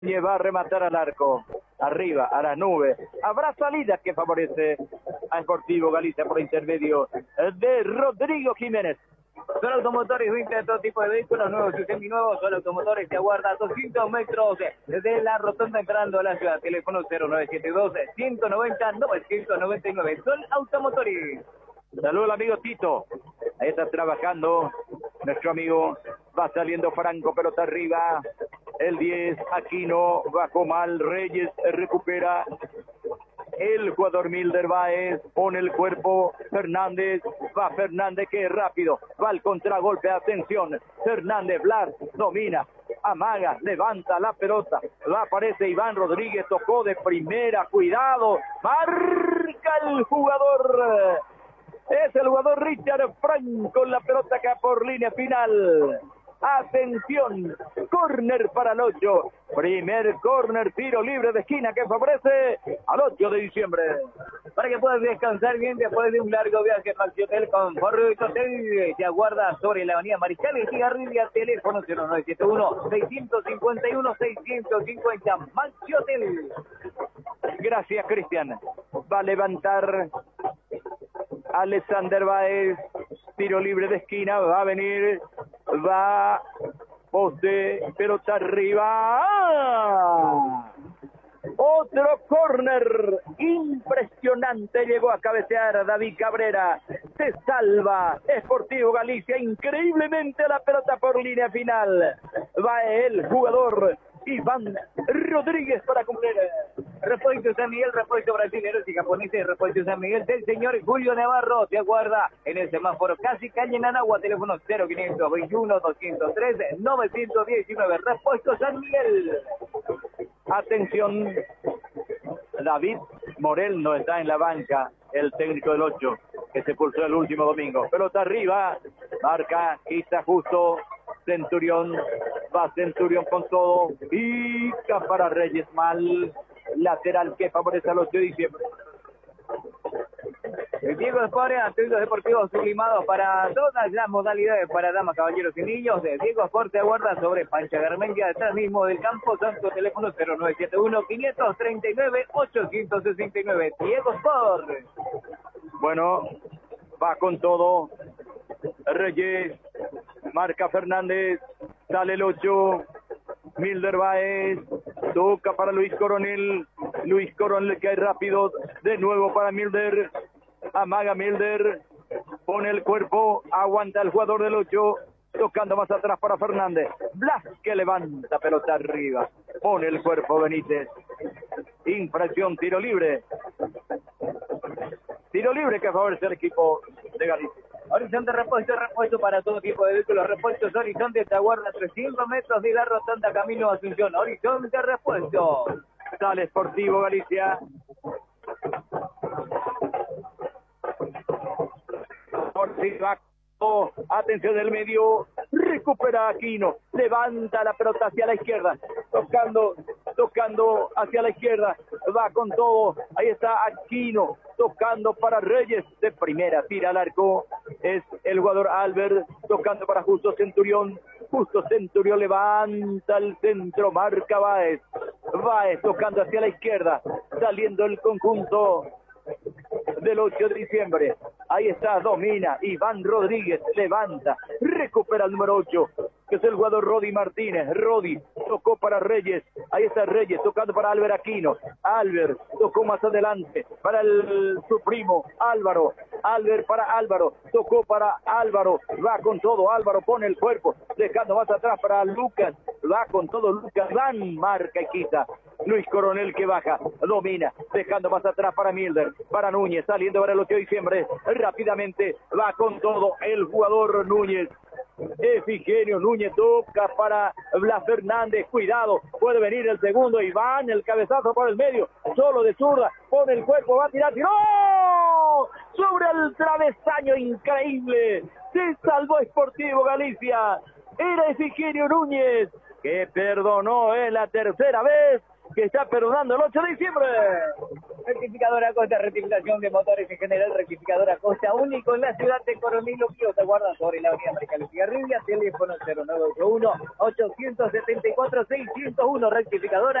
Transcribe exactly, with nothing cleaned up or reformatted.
Va a rematar al arco, arriba, a la nube. Habrá salida que favorece a Sportivo Galicia por intermedio de Rodrigo Jiménez. Son automotores Vinca de todo tipo de vehículos nuevos y seminuevos. Son automotores que aguarda doscientos metros desde la rotonda entrando a la ciudad. Teléfono cero nueve siete dos, uno nueve cero, nueve nueve nueve. Son automotores. Saludos al amigo Tito. Ahí está trabajando nuestro amigo. Va saliendo Franco, pelota arriba. El diez, Aquino, bajó mal. Reyes recupera. El jugador Milder Baez pone el cuerpo. Fernández, va Fernández, que es rápido. Va al contragolpe, atención. Fernández, Blas, domina. Amaga, levanta la pelota. Va, aparece Iván Rodríguez, tocó de primera. Cuidado, marca el jugador. Es el jugador Richard Franco, la pelota acá por línea final. Atención, córner para el ocho. Primer córner, tiro libre de esquina que favorece al ocho de diciembre. Para que puedas descansar bien después de un largo viaje, Maxi Hotel con Forro Hotel te aguarda sobre la avenida Mariscal y Cigarrilla, teléfono cero nueve siete uno, seis cinco uno, seis cinco cinco cero. Maxi Hotel. Gracias, Cristian. Va a levantar Alexander Baez, tiro libre de esquina, va a venir, va, poste, pelota arriba. ¡Ah! Otro córner impresionante, llegó a cabecear David Cabrera, se salva Sportivo Galicia increíblemente la pelota por línea final. Va el jugador Iván Rodríguez para cumplir. Repuesto San Miguel, repuesto brasileños y japoneses, repuesto San Miguel del señor Julio Navarro, te aguarda en el semáforo casi calle Nanagua, teléfono cero quinientos veintiuno, doscientos tres, novecientos diecinueve, repuesto San Miguel. Atención, David Morel no está en la banca, el técnico del ocho, que se pulsó el último domingo. Pelota arriba, marca, quita justo, Centurión, va Centurión con todo, y para Reyes mal, lateral que favorece al ocho de diciembre. El Diego Sport, Estudios Deportivos sublimados para todas las modalidades para damas, caballeros y niños. El Diego Sport te aguarda sobre Pancha Garmendia, detrás mismo del campo. Santo teléfono cero nueve siete uno, cinco tres nueve, ocho seis nueve. Diego Sport. Bueno, va con todo. Reyes, marca Fernández, sale el ocho. Milder Baez, toca para Luis Coronel. Luis Coronel que hay rápido, de nuevo para Milder. Amaga Milder, pone el cuerpo, aguanta el jugador del ocho, tocando más atrás para Fernández. Blas que levanta pelota arriba, pone el cuerpo Benítez. Infracción, tiro libre. Tiro libre que favorece al equipo de Galicia. Horizonte repuesto, repuesto para todo tipo de vehículos. Repuestos Horizonte te aguarda trescientos metros de la rotonda Camino Asunción. Horizonte repuesto. Sale Sportivo Galicia. Atención del medio, recupera Aquino, levanta la pelota hacia la izquierda, tocando, tocando hacia la izquierda, va con todo, ahí está Aquino, tocando para Reyes, de primera, tira al arco, es el jugador Albert, tocando para Justo Centurión, Justo Centurión levanta el centro, marca Baez, Baez tocando hacia la izquierda, saliendo el conjunto del ocho de diciembre, ahí está, domina, Iván Rodríguez, levanta, recupera el número ocho, que es el jugador Rodi Martínez. Rodi tocó para Reyes, ahí está Reyes, tocando para Albert Aquino, Albert tocó más adelante, para el, su primo, Álvaro, Albert para Álvaro, tocó para Álvaro, va con todo, Álvaro pone el cuerpo, dejando más atrás para Lucas, va con todo Lucas, Van, marca y quita, Luis Coronel que baja, domina, dejando más atrás para Milder, para Núñez, saliendo para el ocho de diciembre, rápidamente, va con todo el jugador Núñez, Efigenio Núñez toca para Blas Fernández, cuidado, puede venir el segundo, Iván, el cabezazo por el medio, solo de zurda, pone el cuerpo, va a tirar, tiró, sobre el travesaño, increíble, se salvó Sportivo Galicia, era Efigenio Núñez, que perdonó en la tercera vez, que está perdonando el ocho de diciembre. Rectificadora Costa, rectificación de motores en general, rectificadora Costa, único en la ciudad de Coronel Luquio, te guarda sobre la avenida Maricales Cigarrilla, teléfono cero nueve ocho uno, ocho siete cuatro, seis cero uno, rectificadora.